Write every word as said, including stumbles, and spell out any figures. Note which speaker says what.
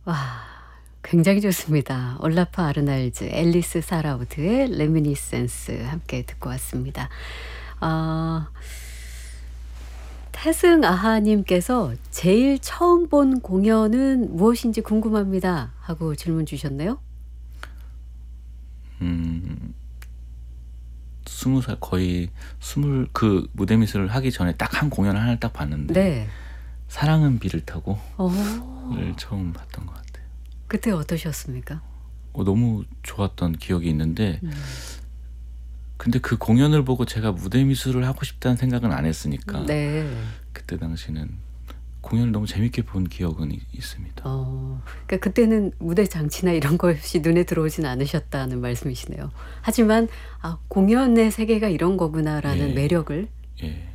Speaker 1: 와 굉장히 좋습니다. 올라프 아르날즈, 앨리스 사라우드의 레미니센스 함께 듣고 왔습니다. 아 태승 아하님께서 "제일 처음 본 공연은 무엇인지 궁금합니다." 하고 질문 주셨네요.
Speaker 2: 음. 스무 살 거의 스물 그 무대 미술을 하기 전에 딱 한 공연을 하나를 딱 봤는데
Speaker 1: 네.
Speaker 2: 사랑은 비를 타고 를
Speaker 1: 어.
Speaker 2: 처음 봤던 것 같아요.
Speaker 1: 그때 어떠셨습니까?
Speaker 2: 어 너무 좋았던 기억이 있는데
Speaker 1: 음.
Speaker 2: 근데 그 공연을 보고 제가 무대 미술을 하고 싶다는 생각은 안 했으니까
Speaker 1: 네.
Speaker 2: 그때 당시는 공연을 너무 재밌게 본 기억은 있 있습니다.
Speaker 1: 어. 그러니까 그때는 무대 장치나 이런 것이 눈에 들어오진 않으셨다는 말씀이시네요. 하지만 '아 공연의 세계가 이런 거구나.'라는
Speaker 2: 예.
Speaker 1: 매력을
Speaker 2: 예.